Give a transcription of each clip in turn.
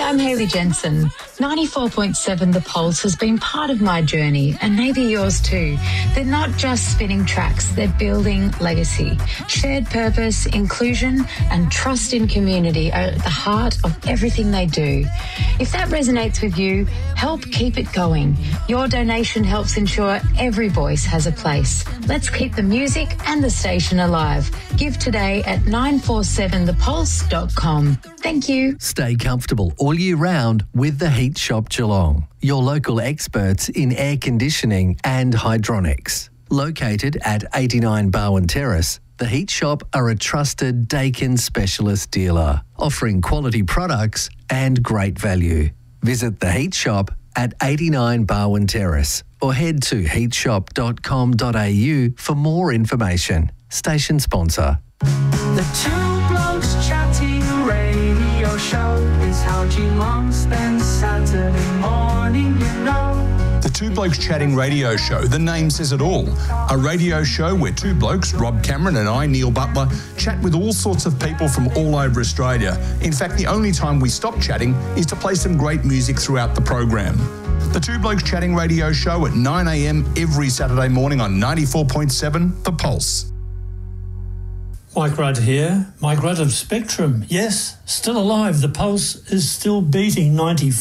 I'm Hayley Jensen. 94.7 The Pulse has been part of my journey, and maybe yours too. They're not just spinning tracks, they're building legacy. Shared purpose, inclusion, and trust in community are at the heart of everything they do. If that resonates with you, help keep it going. Your donation helps ensure every voice has a place. Let's keep the music and the station alive. Give today at 947thepulse.com. Thank you. Stay comfortable all year round with the Heat Shop Geelong, your local experts in air conditioning and hydronics. Located at 89 Barwon Terrace, the Heat Shop are a trusted Daikin specialist dealer, offering quality products and great value. Visit the Heat Shop at 89 Barwon Terrace or head to heatshop.com.au for more information. Station sponsor. The Two Blokes Chatting radio show is how Geelong spends Saturday morning, you know. The Two Blokes Chatting radio show, the name says it all. A radio show where two blokes, Rob Cameron and I, Neil Butler, chat with all sorts of people from all over Australia. In fact, the only time we stop chatting is to play some great music throughout the program. The Two Blokes Chatting radio show at 9 a.m. every Saturday morning on 94.7 The Pulse. Mike Rudd here, Mike Rudd of Spectrum. Yes, still alive. The Pulse is still beating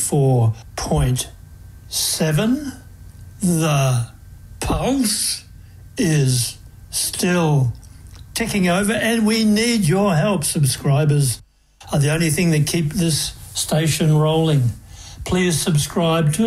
94.7. The Pulse is still ticking over, and we need your help. Subscribers are the only thing that keep this station rolling. Please subscribe to